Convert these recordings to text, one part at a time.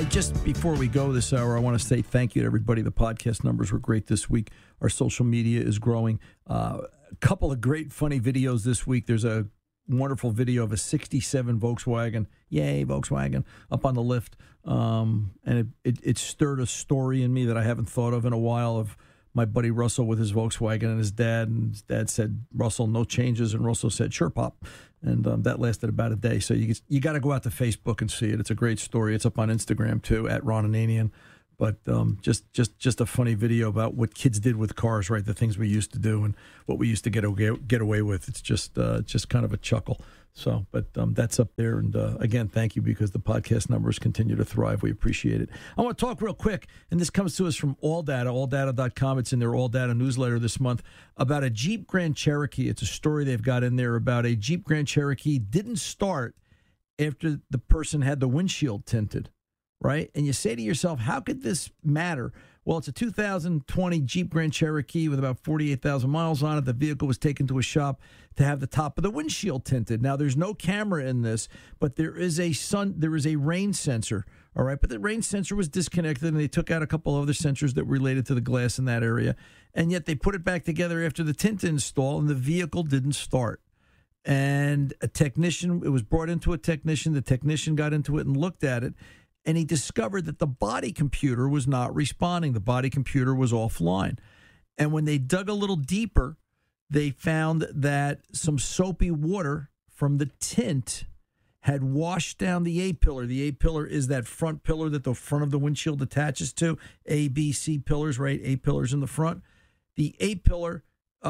Just before we go this hour, I want to say thank you to everybody. The podcast numbers were great this week. Our social media is growing. A couple of great, funny videos this week. There's a wonderful video of a 67 Volkswagen, yay, Volkswagen, up on the lift. And it stirred a story in me that I haven't thought of in a while, of my buddy Russell with his Volkswagen and his dad. And his dad said, Russell, no changes. And Russell said, sure, Pop. And that lasted about a day. So you got to go out to Facebook and see it. It's a great story. It's up on Instagram, too, at Ron Ananian. But just a funny video about what kids did with cars, right? The things we used to do and what we used to get away with. It's just kind of a chuckle. So, but that's up there. And again, thank you, because the podcast numbers continue to thrive. We appreciate it. I want to talk real quick, and this comes to us from AllData, alldata.com. It's in their AllData newsletter this month, about a Jeep Grand Cherokee. It's a story they've got in there about a Jeep Grand Cherokee didn't start after the person had the windshield tinted, right? And you say to yourself, how could this matter? Well, it's a 2020 Jeep Grand Cherokee with about 48,000 miles on it. The vehicle was taken to a shop to have the top of the windshield tinted. Now, there's no camera in this, but there is a rain sensor, all right? But the rain sensor was disconnected, and they took out a couple other sensors that were related to the glass in that area. And yet they put it back together after the tint install, and the vehicle didn't start. And it was brought into a technician. The technician got into it and looked at it, and he discovered that the body computer was not responding. The body computer was offline. And when they dug a little deeper, they found that some soapy water from the tint had washed down the A-pillar. The A-pillar is that front pillar that the front of the windshield attaches to. A, B, C pillars, right? A-pillars in the front. The A-pillar,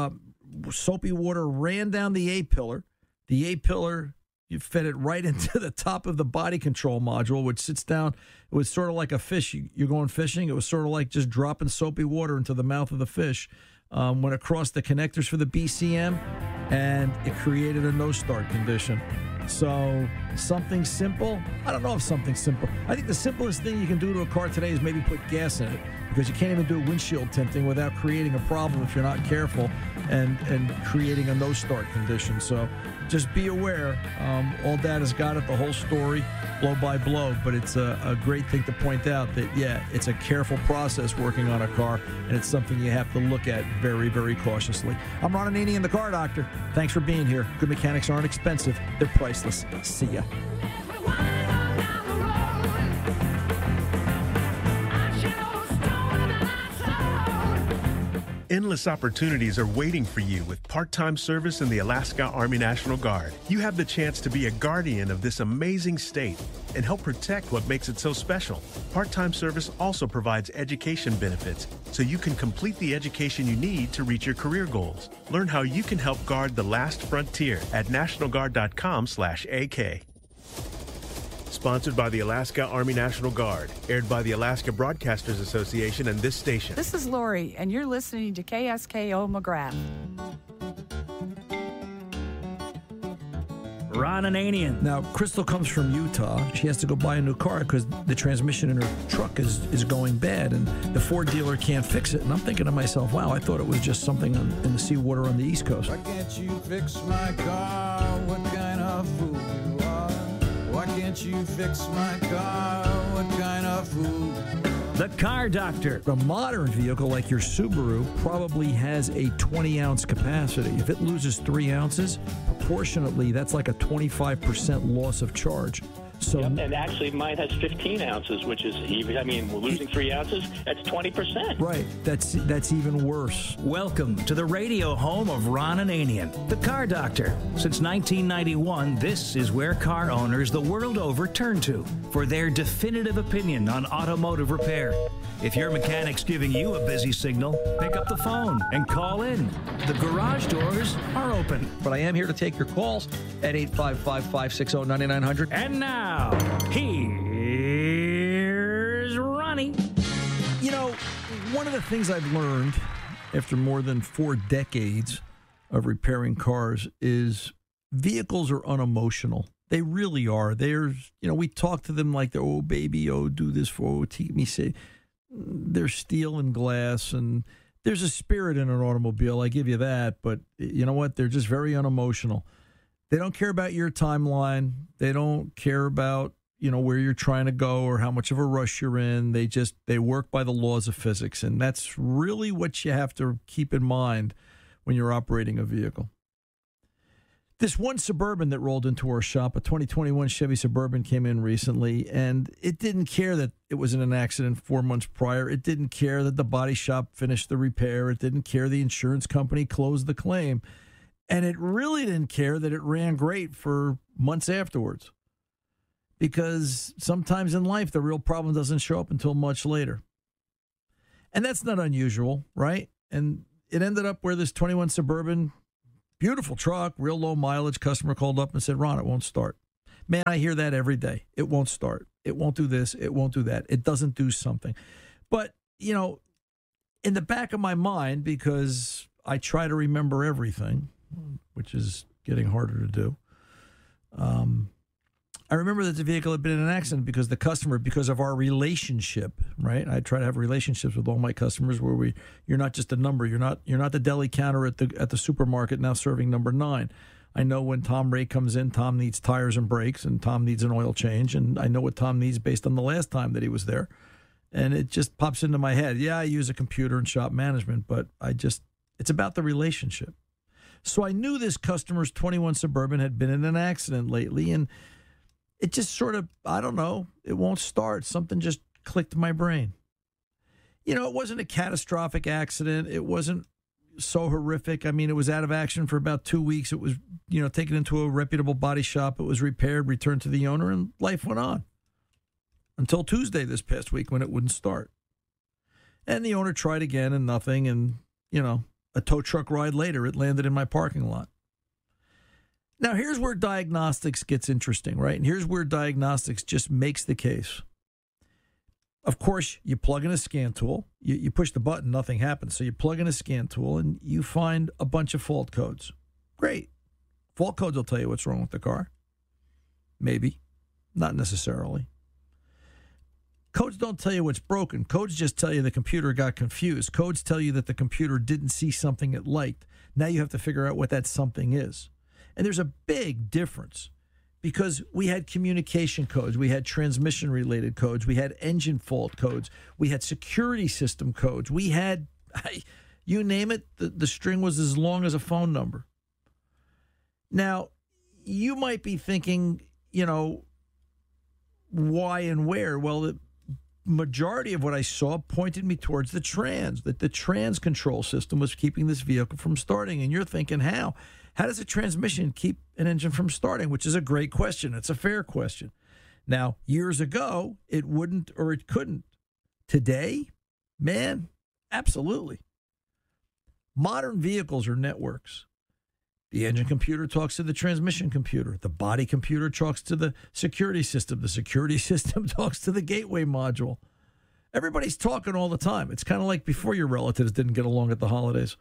soapy water ran down the A-pillar. The A-pillar, you fed it right into the top of the body control module, which sits down. It was sort of like a fish. You're going fishing. It was sort of like just dropping soapy water into the mouth of the fish. Went across the connectors for the BCM, and it created a no-start condition. So something simple, I don't know if something simple. I think the simplest thing you can do to a car today is maybe put gas in it, because you can't even do windshield tinting without creating a problem if you're not careful and creating a no-start condition. So just be aware. AllData's got it, the whole story, blow by blow. But it's a great thing to point out that, yeah, it's a careful process working on a car, and it's something you have to look at very, very cautiously. I'm Ron Ananian, the Car Doctor. Thanks for being here. Good mechanics aren't expensive. They're priceless. See ya. Endless opportunities are waiting for you with part-time service in the Alaska Army National Guard. You have the chance to be a guardian of this amazing state and help protect what makes it so special. Part-time service also provides education benefits, so you can complete the education you need to reach your career goals. Learn how you can help guard the last frontier at nationalguard.com/AK. Sponsored by the Alaska Army National Guard. Aired by the Alaska Broadcasters Association and this station. This is Lori, and you're listening to KSKO McGrath. Ron Ananian. Now, Crystal comes from Utah. She has to go buy a new car because the transmission in her truck is going bad, and the Ford dealer can't fix it. And I'm thinking to myself, wow, I thought it was just something in the seawater on the East Coast. Why can't you fix my car? What kind of fool you are? Why can't you fix my car? What kind of fool? The Car Doctor. A modern vehicle like your Subaru probably has a 20-ounce capacity. If it loses 3 ounces, proportionately, that's like a 25% loss of charge. So, yep, and actually mine has 15 ounces, which is even, I mean, we're losing 3 ounces, that's 20%. Right, that's even worse. Welcome to the radio home of Ron Ananian, the Car Doctor. Since 1991, this is where car owners the world over turn to for their definitive opinion on automotive repair. If your mechanic's giving you a busy signal, pick up the phone and call in. The garage doors are open. But I am here to take your calls at 855-560-9900. And now, here's Ronnie. You know, one of the things I've learned after more than 4 decades of repairing cars is vehicles are unemotional. They really are. We talk to them like, oh, baby, oh, do this for, keep me safe. They're steel and glass, and there's a spirit in an automobile. I give you that. But you know what? They're just very unemotional. They don't care about your timeline. They don't care about where you're trying to go or how much of a rush you're in. They work by the laws of physics, and that's really what you have to keep in mind when you're operating a vehicle. This one Suburban that rolled into our shop, a 2021 Chevy Suburban, came in recently, and it didn't care that it was in an accident 4 months prior. It didn't care that the body shop finished the repair. It didn't care the insurance company closed the claim. And it really didn't care that it ran great for months afterwards. Because sometimes in life, the real problem doesn't show up until much later. And that's not unusual, right? And it ended up where this 21 Suburban, beautiful truck, real low mileage, customer called up and said, Ron, it won't start. Man, I hear that every day. It won't start. It won't do this. It won't do that. It doesn't do something. But, in the back of my mind, because I try to remember everything, which is getting harder to do, I remember that the vehicle had been in an accident because the customer, because of our relationship, right? I try to have relationships with all my customers where you're not just a number. You're not the deli counter at the supermarket now serving number 9. I know when Tom Ray comes in, Tom needs tires and brakes, and Tom needs an oil change, and I know what Tom needs based on the last time that he was there, and it just pops into my head. Yeah, I use a computer and shop management, but it's about the relationship. So I knew this customer's 21 Suburban had been in an accident lately, and it just sort of, I don't know, it won't start. Something just clicked in my brain. It wasn't a catastrophic accident. It wasn't so horrific. I mean, it was out of action for about 2 weeks. It was, taken into a reputable body shop. It was repaired, returned to the owner, and life went on. Until Tuesday this past week when it wouldn't start. And the owner tried again and nothing. And, a tow truck ride later, it landed in my parking lot. Now, here's where diagnostics gets interesting, right? And here's where diagnostics just makes the case. Of course, you plug in a scan tool. You push the button, nothing happens. So you plug in a scan tool, and you find a bunch of fault codes. Great. Fault codes will tell you what's wrong with the car. Maybe. Not necessarily. Codes don't tell you what's broken. Codes just tell you the computer got confused. Codes tell you that the computer didn't see something it liked. Now you have to figure out what that something is. And there's a big difference because we had communication codes, we had transmission-related codes, we had engine fault codes, we had security system codes, we had, you name it, the string was as long as a phone number. Now, you might be thinking, why and where? Well, the majority of what I saw pointed me towards the trans, that the trans control system was keeping this vehicle from starting. And you're thinking, how? How does a transmission keep an engine from starting? Which is a great question. It's a fair question. Now, years ago, it wouldn't or it couldn't. Today, man, absolutely. Modern vehicles are networks. The engine computer talks to the transmission computer. The body computer talks to the security system. The security system talks to the gateway module. Everybody's talking all the time. It's kind of like before your relatives didn't get along at the holidays.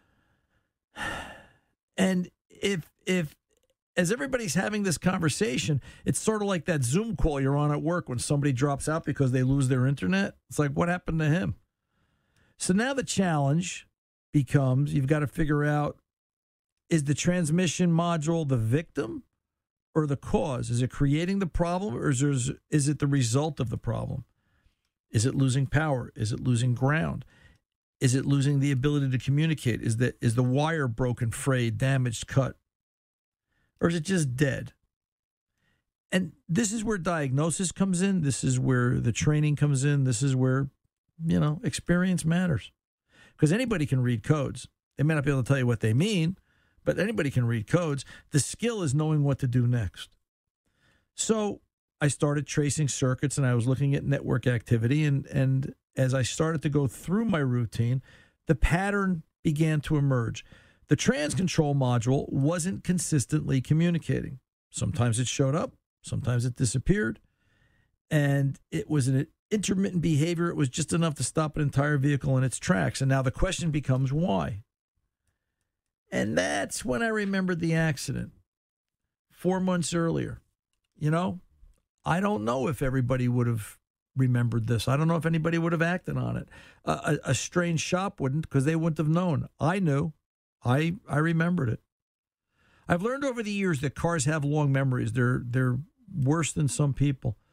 And if as everybody's having this conversation, it's sort of like that Zoom call you're on at work when somebody drops out because they lose their internet. It's like, what happened to him? So now the challenge becomes you've got to figure out, is the transmission module the victim or the cause? Is it creating the problem or is it the result of the problem? Is it losing power? Is it losing ground? Is it losing the ability to communicate? Is the wire broken, frayed, damaged, cut? Or is it just dead? And this is where diagnosis comes in. This is where the training comes in. This is where, experience matters. Because anybody can read codes. They may not be able to tell you what they mean, but anybody can read codes. The skill is knowing what to do next. So I started tracing circuits and I was looking at network activity. And as I started to go through my routine, the pattern began to emerge. The trans control module wasn't consistently communicating. Sometimes it showed up, sometimes it disappeared, and it was an intermittent behavior. It was just enough to stop an entire vehicle in its tracks. And now the question becomes why? And that's when I remembered the accident 4 months earlier. I don't know if everybody would have remembered this. I don't know if anybody would have acted on it. A strange shop wouldn't, because they wouldn't have known. I knew. I remembered it. I've learned over the years that cars have long memories. They're worse than some people.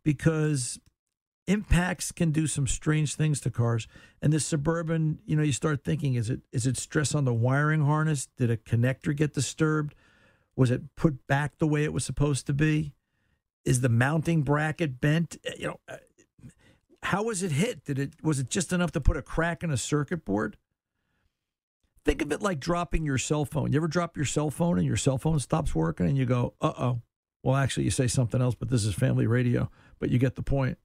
because impacts can do some strange things to cars. And this Suburban, you start thinking, is it stress on the wiring harness? Did a connector get disturbed? Was it put back the way it was supposed to be? Is the mounting bracket bent? How was it hit? Was it just enough to put a crack in a circuit board? Think of it like dropping your cell phone. You ever drop your cell phone and your cell phone stops working and you go, uh-oh. Well, actually, you say something else, but this is family radio. But you get the point.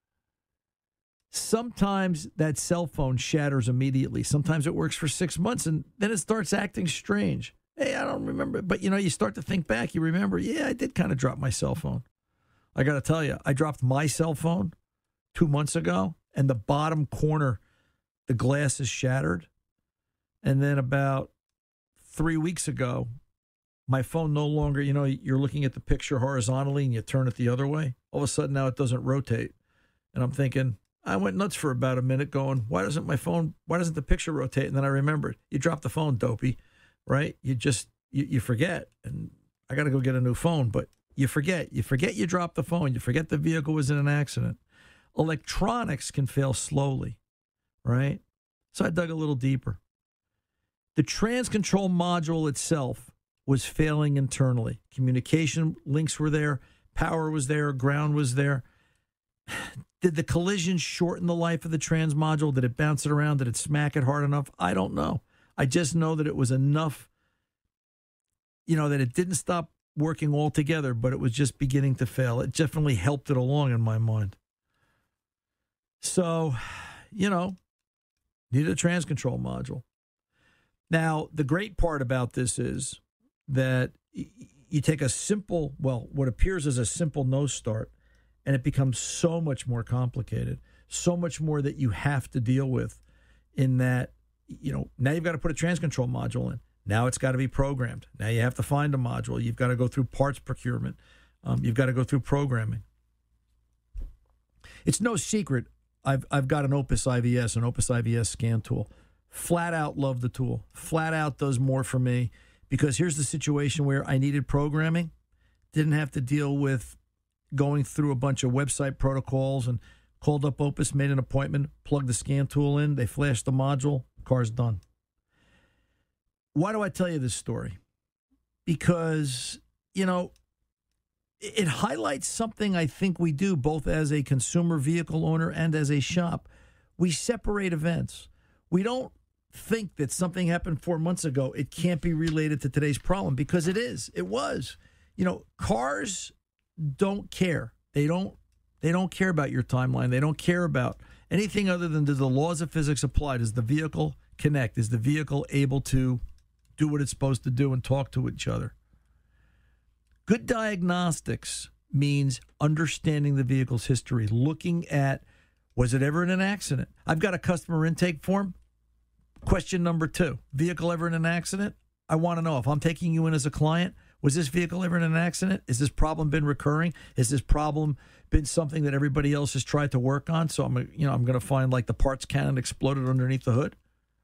Sometimes that cell phone shatters immediately. Sometimes it works for 6 months, and then it starts acting strange. Hey, I don't remember. But, you start to think back. You remember, I did kind of drop my cell phone. I got to tell you, I dropped my cell phone 2 months ago, and the bottom corner, the glass is shattered. And then about 3 weeks ago, my phone no longer, you're looking at the picture horizontally and you turn it the other way. All of a sudden now it doesn't rotate. And I'm thinking, I went nuts for about a minute going, why doesn't the picture rotate? And then I remembered, you dropped the phone, dopey, right? You forget. And I got to go get a new phone, but you forget you dropped the phone. You forget the vehicle was in an accident. Electronics can fail slowly, right? So I dug a little deeper. The trans control module itself was failing internally. Communication links were there, power was there, ground was there. Did the collision shorten the life of the trans module? Did it bounce it around? Did it smack it hard enough? I don't know. I just know that it was enough, that it didn't stop working altogether, but it was just beginning to fail. It definitely helped it along in my mind. So, needed a trans control module. Now, the great part about this is that you take a simple, what appears as a simple no start, and it becomes so much more complicated, so much more that you have to deal with in that, now you've got to put a trans control module in. Now it's got to be programmed. Now you have to find a module. You've got to go through parts procurement. You've got to go through programming. It's no secret. I've got an Opus IVS scan tool. Flat out love the tool. Flat out does more for me because here's the situation where I needed programming. Didn't have to deal with going through a bunch of website protocols and called up Opus, made an appointment, plugged the scan tool in. They flashed the module. Car's done. Why do I tell you this story? Because, it highlights something I think we do both as a consumer vehicle owner and as a shop. We separate events. We don't think that something happened 4 months ago. It can't be related to today's problem because it is. It was. Cars don't care. They don't care about your timeline. They don't care about anything other than do the laws of physics apply? Does the vehicle connect? Is the vehicle able to do what it's supposed to do and talk to each other? Good diagnostics means understanding the vehicle's history, looking at, was it ever in an accident? I've got a customer intake form. Question number 2, vehicle ever in an accident? I want to know, if I'm taking you in as a client, was this vehicle ever in an accident? Has this problem been recurring? Has this problem been something that everybody else has tried to work on? So I'm going to find like the parts cannon exploded underneath the hood.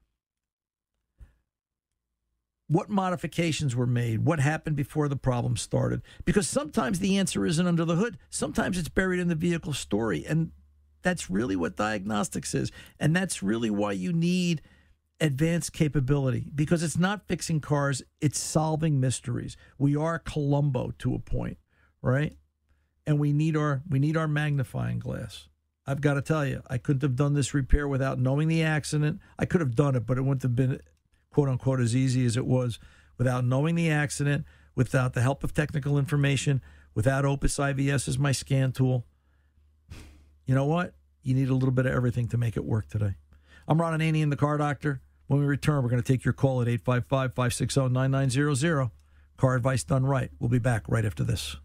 What modifications were made? What happened before the problem started? Because sometimes the answer isn't under the hood. Sometimes it's buried in the vehicle story. And that's really what diagnostics is. And that's really why you need advanced capability, because it's not fixing cars. It's solving mysteries. We are Columbo to a point, right? And we need our magnifying glass. I've got to tell you, I couldn't have done this repair without knowing the accident. I could have done it, but it wouldn't have been quote unquote as easy as it was without knowing the accident, without the help of technical information, without Opus IVS as my scan tool. You know what? You need a little bit of everything to make it work today. I'm Ron Ananian, the Car Doctor. When we return, we're going to take your call at 855-560-9900. Car advice done right. We'll be back right after this.